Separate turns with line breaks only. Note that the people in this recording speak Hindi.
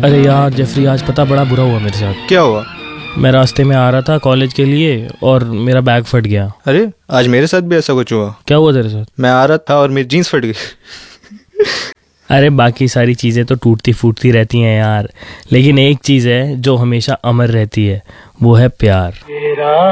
अरे यार जेफरी, आज पता बड़ा बुरा हुआ मेरे साथ।
क्या हुआ?
मैं रास्ते में आ रहा था कॉलेज के लिए और मेरा बैग फट गया।
अरे आज मेरे साथ भी ऐसा कुछ हुआ।
क्या हुआ तेरे साथ?
मैं आ रहा था और मेरी जीन्स फट गई।
अरे बाकी सारी चीज़ें तो टूटती फूटती रहती हैं यार, लेकिन एक चीज़ है जो हमेशा अमर रहती है, वो है प्यार।